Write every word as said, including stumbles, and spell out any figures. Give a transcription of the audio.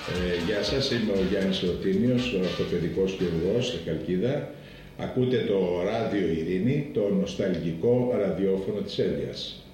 Ε, γεια σας, είμαι ο Γιάννης Ρωτίνιος, ο αυτοπαιδικός χειρουργός στη Χαλκίδα. Ακούτε το Ράδιο Ειρήνη, το νοσταλγικό ραδιόφωνο της Έλιας.